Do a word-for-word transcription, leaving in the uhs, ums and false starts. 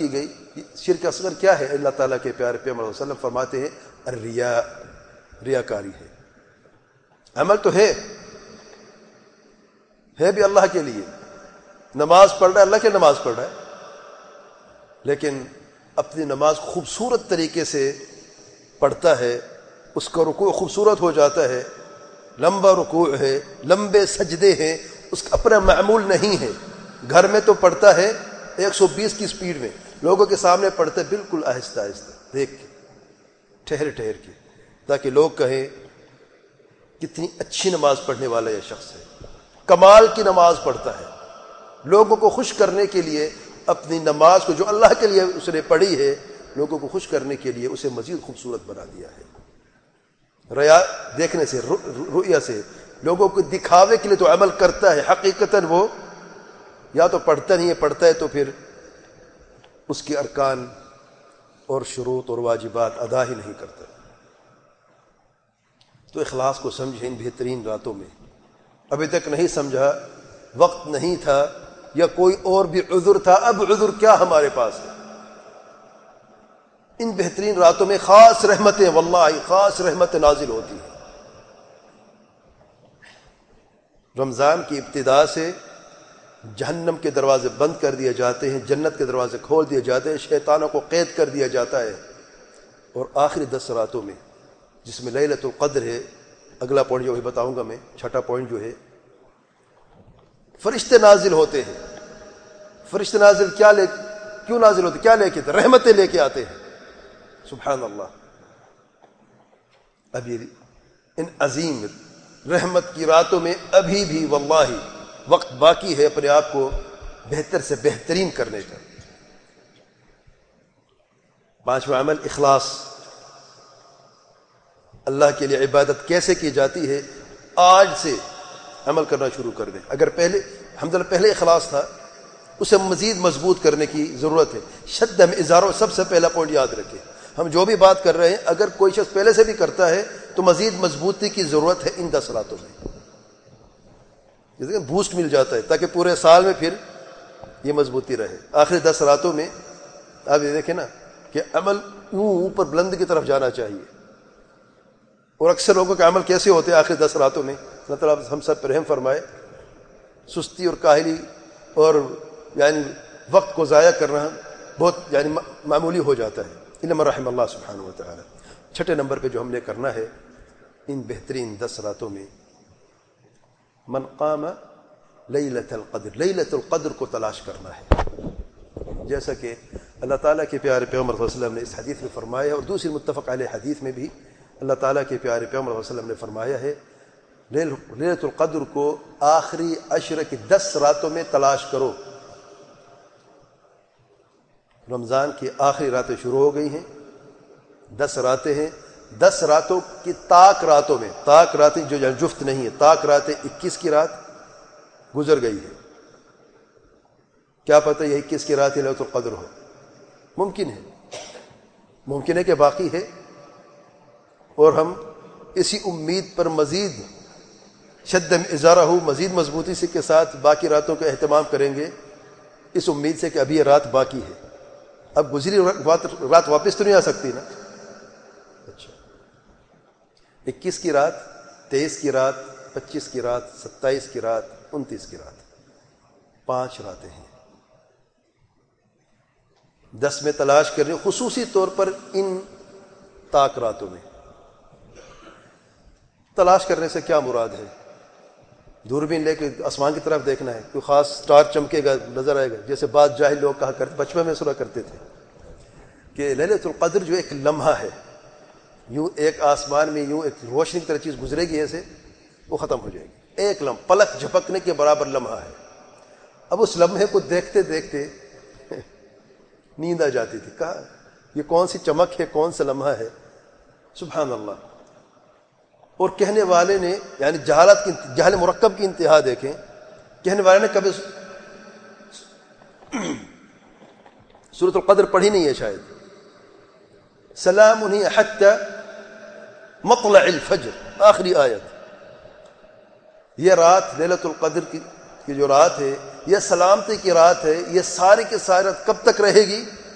کی گئی. شرک اصغر کیا ہے؟ اللہ تعالیٰ کے پیارے پیغمبر صلی اللہ علیہ وسلم فرماتے ہیں الریا، ریاکاری ہے. عمل تو ہے ہے بھی اللہ کے لیے، نماز پڑھ رہا ہے اللہ کے نماز پڑھ رہا ہے، لیکن اپنی نماز خوبصورت طریقے سے پڑھتا ہے، اس کا رکوع خوبصورت ہو جاتا ہے، لمبا رکوع ہے، لمبے سجدے ہیں، اس کا اپنا معمول نہیں ہے. گھر میں تو پڑھتا ہے ایک سو بیس کی سپیڈ میں، لوگوں کے سامنے پڑھتا ہے بالکل آہستہ آہستہ دیکھ کے، ٹھہر ٹھہر کے، تاکہ لوگ کہیں کتنی اچھی نماز پڑھنے والا یہ شخص ہے. کمال کی نماز پڑھتا ہے. لوگوں کو خوش کرنے کے لیے اپنی نماز کو جو اللہ کے لیے اس نے پڑھی ہے، لوگوں کو خوش کرنے کے لیے اسے مزید خوبصورت بنا دیا ہے. ریا دیکھنے سے، رؤیا سے، لوگوں کو دکھاوے کے لیے تو عمل کرتا ہے، حقیقتاً وہ یا تو پڑھتا نہیں ہے، پڑھتا ہے تو پھر اس کی ارکان اور شروط اور واجبات ادا ہی نہیں کرتا. تو اخلاص کو سمجھیں ان بہترین راتوں میں. ابھی تک نہیں سمجھا، وقت نہیں تھا یا کوئی اور بھی عذر تھا، اب عذر کیا ہمارے پاس ہے. ان بہترین راتوں میں خاص رحمتیں، واللہ خاص رحمتیں نازل ہوتی ہیں. رمضان کی ابتدا سے جہنم کے دروازے بند کر دیے جاتے ہیں، جنت کے دروازے کھول دیے جاتے ہیں، شیطانوں کو قید کر دیا جاتا ہے. اور آخری دس راتوں میں جس میں لیلۃ القدر ہے، اگلا پوائنٹ جو ہے بتاؤں گا میں، چھٹا پوائنٹ جو ہے، فرشتے نازل ہوتے ہیں. فرشتے نازل کیا لے کیوں نازل ہوتے کیا لے کے رحمتیں لے کے آتے ہیں. سبحان اللہ. ابھی ان عظیم رحمت کی راتوں میں ابھی بھی واللہ وقت باقی ہے اپنے آپ کو بہتر سے بہترین کرنے کا. پانچواں عمل اخلاص. اللہ کے لیے عبادت کیسے کی جاتی ہے، آج سے عمل کرنا شروع کر دیں. اگر پہلے الحمدللہ پہلے اخلاص تھا، اسے مزید مضبوط کرنے کی ضرورت ہے. شد میں اظہار سب سے پہلا پوائنٹ یاد رکھیں. ہم جو بھی بات کر رہے ہیں اگر کوئی شخص پہلے سے بھی کرتا ہے تو مزید مضبوطی کی ضرورت ہے ان دس راتوں میں. جیسے کہ بوسٹ مل جاتا ہے تاکہ پورے سال میں پھر یہ مضبوطی رہے. آخری دس راتوں میں آپ یہ دیکھیں نا کہ عمل یوں اوپر بلند کی طرف جانا چاہیے. اور اکثر لوگوں کے عمل کیسے ہوتے ہیں آخری دس راتوں میں؟ اللہ تعالیٰ ہم سب پر رحم فرمائے. سستی اور کاہلی اور یعنی وقت کو ضائع کرنا بہت یعنی معمولی ہو جاتا ہے. انما رحم اللہ سبحانہ و تعالی. چھٹے نمبر پہ جو ہم نے کرنا ہے ان بہترین دس راتوں میں، من قام لیلۃ القدر، لیلۃ القدر کو تلاش کرنا ہے. جیسا کہ اللہ تعالیٰ کے پیارے پیغمبر صلی اللہ علیہ وسلم نے اس حدیث میں فرمایا ہے، اور دوسری متفق علیہ حدیث میں بھی اللہ تعالیٰ کے پیارے پیغمبر صلی اللہ علیہ وسلم نے فرمایا ہے لیلۃ القدر کو آخری عشر کی دس راتوں میں تلاش کرو. رمضان کی آخری راتیں شروع ہو گئی ہیں، دس راتیں ہیں. دس راتوں کی طاق راتوں میں، طاق راتیں جو جفت نہیں ہے، طاق راتیں اکیس کی رات گزر گئی ہے. کیا پتہ یہ اکیس کی رات لیلۃ القدر ہو؟ ممکن ہے، ممکن ہے کہ باقی ہے، اور ہم اسی امید پر مزید شد ازارہ ہو، مزید مضبوطی سے کے ساتھ باقی راتوں کا اہتمام کریں گے، اس امید سے کہ ابھی یہ رات باقی ہے. اب گزری رات واپس تو نہیں آ سکتی نا. اچھا، اکیس کی رات، تیئیس کی رات، پچیس کی رات، ستائیس کی رات، انتیس کی رات، پانچ راتیں ہیں. دس میں تلاش کر رہے ہیں، خصوصی طور پر ان طاق راتوں میں. تلاش کرنے سے کیا مراد ہے؟ دوربین لے کے آسمان کی طرف دیکھنا ہے، کوئی خاص سٹار چمکے گا نظر آئے گا، جیسے بعض جاہل لوگ کہا کرتے، بچپن میں سنا کرتے تھے کہ لیلۃ القدر جو ایک لمحہ ہے، یوں ایک آسمان میں یوں ایک روشنی کی طرح چیز گزرے گی، ایسے وہ ختم ہو جائے گی. ایک لمحہ، پلک جھپکنے کے برابر لمحہ ہے. اب اس لمحے کو دیکھتے دیکھتے نیند آ جاتی تھی. کہا یہ کون سی چمک ہے، کون سا لمحہ ہے؟ سبحان اللہ. اور کہنے والے نے یعنی جہالت کی جہل مرکب کی انتہا دیکھیں. کہنے والے نے کبھی سورۃ القدر پڑھی نہیں ہے شاید. سلام ہی حتی مطلع الفجر، آخری آیت. یہ رات لیلۃ القدر کی کی جو رات ہے، یہ سلامتی کی رات ہے. یہ ساری کی ساری رات کب تک رہے گی؟